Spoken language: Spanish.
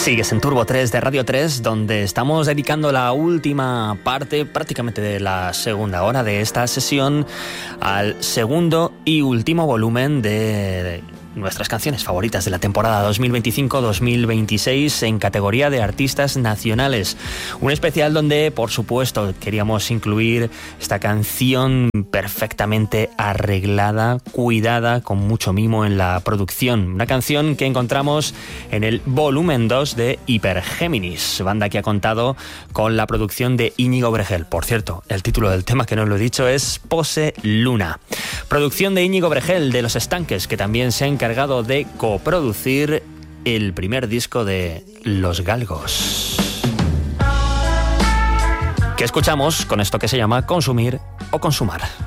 Sigues en Turbo 3 de Radio 3, donde estamos dedicando la última parte, prácticamente de la segunda hora de esta sesión, al segundo y último volumen de nuestras canciones favoritas de la temporada 2025-2026 en categoría de artistas nacionales. Un especial donde, por supuesto, queríamos incluir esta canción perfectamente arreglada, cuidada, con mucho mimo en la producción. Una canción que encontramos en el volumen 2 de Hipergéminis, banda que ha contado con la producción de Íñigo Bregel. Por cierto, el título del tema, que no lo he dicho, es Pose Luna. Producción de Íñigo Bregel, de Los Estanques, que también se ha encargado de coproducir el primer disco de Los Galgos, que escuchamos con esto que se llama Consumir o Consumar.